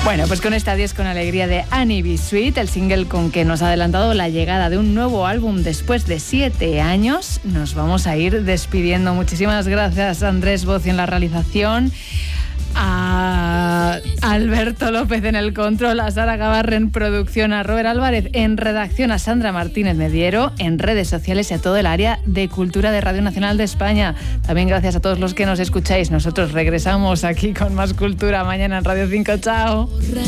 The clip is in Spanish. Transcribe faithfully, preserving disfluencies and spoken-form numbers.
Bueno, pues con este Adiós con alegría de Annie B. Sweet, el single con que nos ha adelantado la llegada de un nuevo álbum después de siete años, nos vamos a ir despidiendo. Muchísimas gracias, Andrés Bocio en la realización, a Alberto López en el control, a Sara Gavarre en producción, a Robert Álvarez en redacción, a Sandra Martínez Mediero en redes sociales y a todo el área de cultura de Radio Nacional de España. También gracias a todos los que nos escucháis. Nosotros regresamos aquí con más cultura mañana en Radio cinco. Chao.